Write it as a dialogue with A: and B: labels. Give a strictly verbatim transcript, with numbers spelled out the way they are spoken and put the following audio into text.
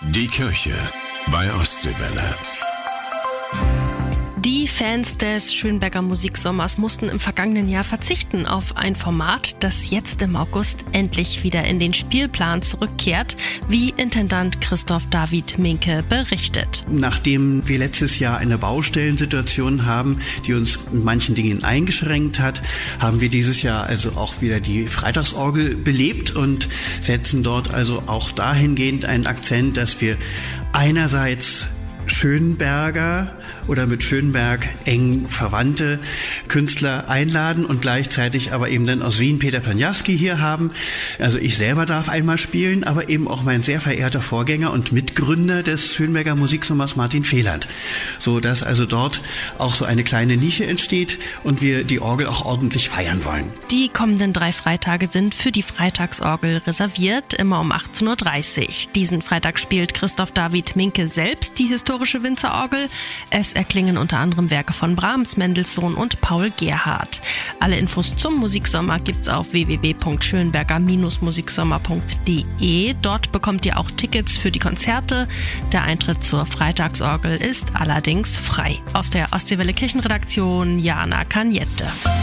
A: Die Kirche bei Ostseewelle.
B: Die Fans des Schönberger Musiksommers mussten im vergangenen Jahr verzichten auf ein Format, das jetzt im August endlich wieder in den Spielplan zurückkehrt, wie Intendant Christoph David Minke berichtet.
C: Nachdem wir letztes Jahr eine Baustellensituation haben, die uns in manchen Dingen eingeschränkt hat, haben wir dieses Jahr also auch wieder die Freitagsorgel belebt und setzen dort also auch dahingehend einen Akzent, dass wir einerseits Schönberger oder mit Schönberg eng verwandte Künstler einladen und gleichzeitig aber eben dann aus Wien Peter Panjawski hier haben. Also ich selber darf einmal spielen, aber eben auch mein sehr verehrter Vorgänger und Mitgründer des Schönberger Musiksommers Martin Fehland. So dass also dort auch so eine kleine Nische entsteht und wir die Orgel auch ordentlich feiern wollen.
B: Die kommenden drei Freitage sind für die Freitagsorgel reserviert, immer um achtzehn Uhr dreißig. Diesen Freitag spielt Christoph David Minke selbst die historische Winzerorgel. Es erklingen unter anderem Werke von Brahms, Mendelssohn und Paul Gerhardt. Alle Infos zum Musiksommer gibt's auf w w w punkt schönberger musiksommer punkt d e. Dort bekommt ihr auch Tickets für die Konzerte. Der Eintritt zur Freitagsorgel ist allerdings frei. Aus der Ostseewelle Kirchenredaktion Jana Kanjette.